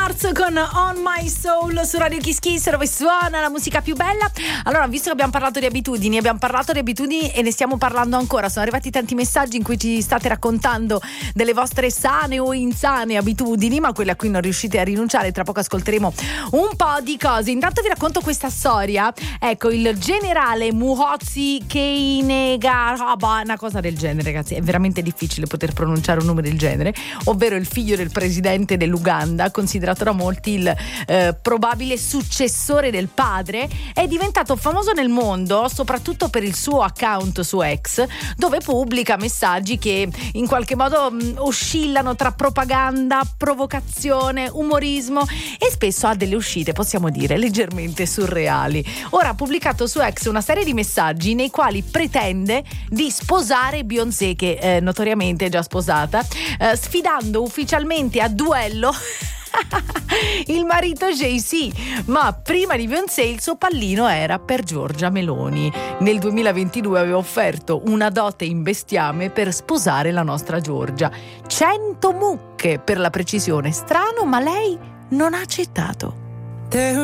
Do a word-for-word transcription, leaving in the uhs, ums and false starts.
Mars con On My Soul su Radio Kiss Kiss, dove suona la musica più bella. Allora, visto che abbiamo parlato di abitudini, abbiamo parlato di abitudini e ne stiamo parlando ancora. Sono arrivati tanti messaggi in cui ci state raccontando delle vostre sane o insane abitudini, ma quelle a cui non riuscite a rinunciare. Tra poco ascolteremo un po' di cose. Intanto vi racconto questa storia. Ecco, il generale Muhoozi Kainerugaba, una cosa del genere, ragazzi, è veramente difficile poter pronunciare un nome del genere, ovvero il figlio del presidente dell'Uganda, considerato da molti il eh, probabile successore del padre, è diventato famoso nel mondo soprattutto per il suo account su X, dove pubblica messaggi che in qualche modo mh, oscillano tra propaganda, provocazione, umorismo e spesso ha delle uscite, possiamo dire, leggermente surreali. Ora ha pubblicato su X una serie di messaggi nei quali pretende di sposare Beyoncé, che eh, notoriamente è già sposata, eh, sfidando ufficialmente a duello il marito Jay-Z, ma prima di Beyoncé il suo pallino era per Giorgia Meloni. Nel duemilaventidue aveva offerto una dote in bestiame per sposare la nostra Giorgia, cento mucche per la precisione. Strano, ma lei non ha accettato.